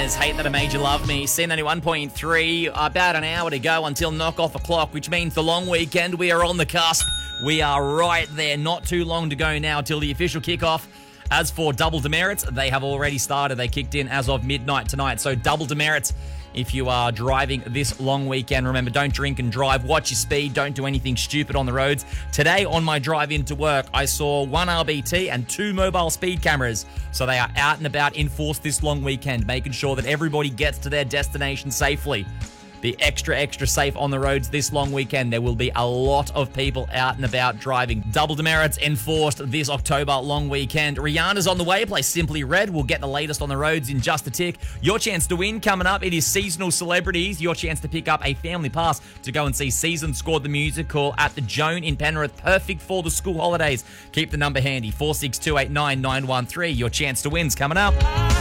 Myers, Hate That I Made You Love Me. C91.3, about an hour to go until knock off o'clock, which means the long weekend. We are on the cusp. We are right there. Not too long to go now till the official kickoff. As for double demerits, they have already started. They kicked in as of midnight tonight. So double demerits if you are driving this long weekend. Remember, don't drink and drive. Watch your speed. Don't do anything stupid on the roads. Today on my drive into work, I saw 1 RBT and 2 mobile speed cameras. So they are out and about in force this long weekend, making sure that everybody gets to their destination safely. Be extra safe on the roads this long weekend. There will be a lot of people out and about driving. Double demerits enforced this October long weekend. Rihanna's on the way. Play Simply Red. We'll get the latest on the roads in just a tick. Your chance to win coming up. It is seasonal celebrities. Your chance to pick up a family pass to go and see Season Scored the Musical at the Joan in Penrith. Perfect for the school holidays. Keep the number handy. 46289913. Your chance to win's coming up.